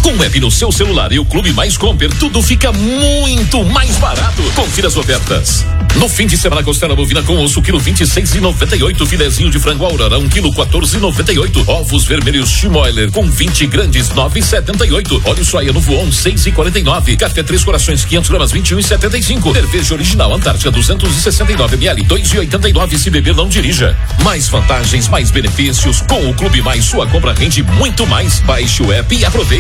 Com o app no seu celular e o Clube Mais Compre, tudo fica muito mais barato. Confira as ofertas. No fim de semana, costela bovina com osso, quilo 26,98. Filezinho de frango Aurora, 1 quilo 14,98. Ovos vermelhos Schmoller com 20 grandes, 9,78. Óleo soia no Voon, 6,49. Café Três Corações, 500 gramas, 21,75. Cerveja original Antártica, 269 ml, 2,89. Se beber, não dirija. Mais vantagens, mais benefícios. Com o Clube Mais, sua compra rende muito mais. Baixe o app e aproveite.